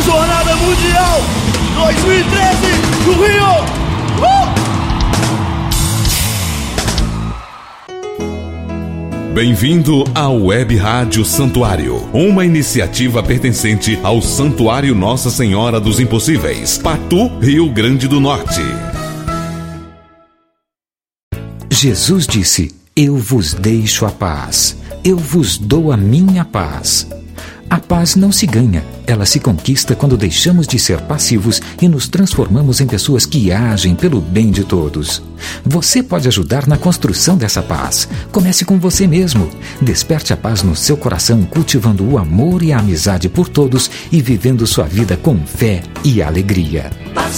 Jornada Mundial 2013 do Rio. Bem-vindo ao Web Rádio Santuário, uma iniciativa pertencente ao Santuário Nossa Senhora dos Impossíveis, Patu, Rio Grande do Norte. Jesus disse: eu vos deixo a paz, eu vos dou a minha paz. A paz não se ganha, ela se conquista quando deixamos de ser passivos e nos transformamos em pessoas que agem pelo bem de todos. Você pode ajudar na construção dessa paz. Comece com você mesmo. Desperte a paz no seu coração, cultivando o amor e a amizade por todos e vivendo sua vida com fé e alegria. Paz